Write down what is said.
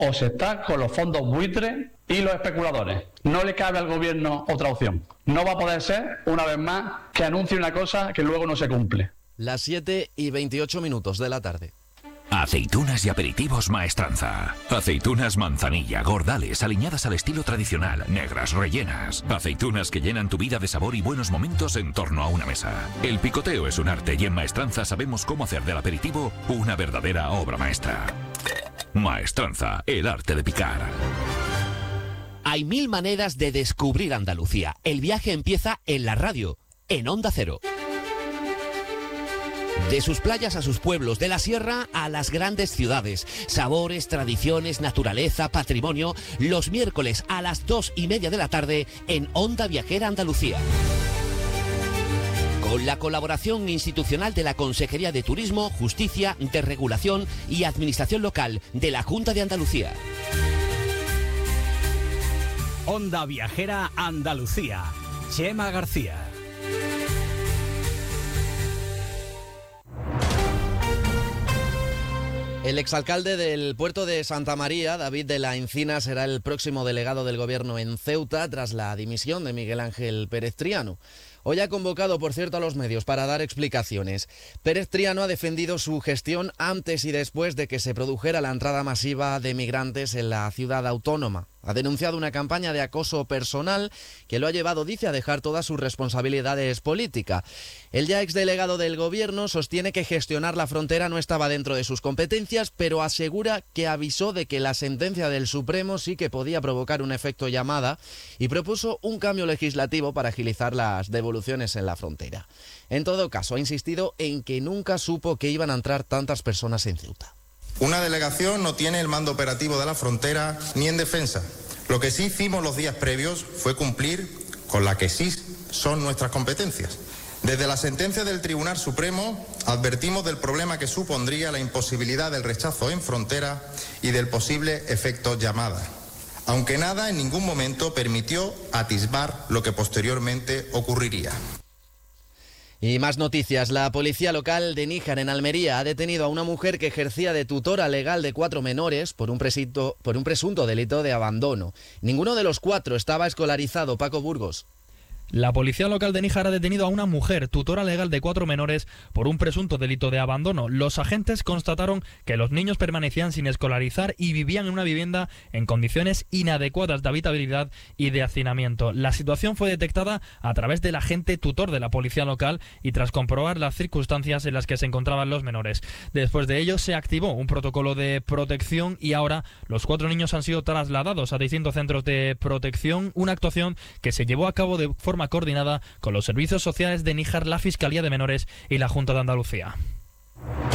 o se está con los fondos buitres y los especuladores. No le cabe al gobierno otra opción. No va a poder ser, una vez más, que anuncie una cosa que luego no se cumple. Las 7:28 de la tarde. Aceitunas y aperitivos Maestranza. Aceitunas manzanilla, gordales, aliñadas al estilo tradicional, negras, rellenas. Aceitunas que llenan tu vida de sabor y buenos momentos en torno a una mesa. El picoteo es un arte y en Maestranza sabemos cómo hacer del aperitivo una verdadera obra maestra. Maestranza, el arte de picar. Hay 1000 maneras de descubrir Andalucía. El viaje empieza en la radio, en Onda Cero. De sus playas a sus pueblos, de la sierra a las grandes ciudades. Sabores, tradiciones, naturaleza, patrimonio. Los miércoles a las 2:30 de la tarde en Onda Viajera Andalucía. Con la colaboración institucional de la Consejería de Turismo, Justicia, Desregulación y Administración Local de la Junta de Andalucía. Onda Viajera Andalucía. Chema García. El exalcalde del puerto de Santa María, David de la Encina, será el próximo delegado del gobierno en Ceuta tras la dimisión de Miguel Ángel Pérez Triano. Hoy ha convocado, por cierto, a los medios para dar explicaciones. Pérez Triano ha defendido su gestión antes y después de que se produjera la entrada masiva de migrantes en la ciudad autónoma. Ha denunciado una campaña de acoso personal que lo ha llevado, dice, a dejar todas sus responsabilidades políticas. El ya exdelegado del gobierno sostiene que gestionar la frontera no estaba dentro de sus competencias, pero asegura que avisó de que la sentencia del Supremo sí que podía provocar un efecto llamada y propuso un cambio legislativo para agilizar las devoluciones en la frontera. En todo caso, ha insistido en que nunca supo que iban a entrar tantas personas en Ceuta. Una delegación no tiene el mando operativo de la frontera ni en defensa. Lo que sí hicimos los días previos fue cumplir con la que sí son nuestras competencias. Desde la sentencia del Tribunal Supremo advertimos del problema que supondría la imposibilidad del rechazo en frontera y del posible efecto llamada, aunque nada en ningún momento permitió atisbar lo que posteriormente ocurriría. Y más noticias. La policía local de Níjar, en Almería, ha detenido a una mujer que ejercía de tutora legal de 4 menores por un presunto delito de abandono. Ninguno de los 4 estaba escolarizado. Paco Burgos. La policía local de Níjar ha detenido a una mujer, tutora legal de 4 menores, por un presunto delito de abandono. Los agentes constataron que los niños permanecían sin escolarizar y vivían en una vivienda en condiciones inadecuadas de habitabilidad y de hacinamiento. La situación fue detectada a través del agente tutor de la policía local y tras comprobar las circunstancias en las que se encontraban los menores. Después de ello se activó un protocolo de protección y ahora los 4 niños han sido trasladados a distintos centros de protección, una actuación que se llevó a cabo de forma coordinada con los servicios sociales de Níjar, la Fiscalía de Menores y la Junta de Andalucía.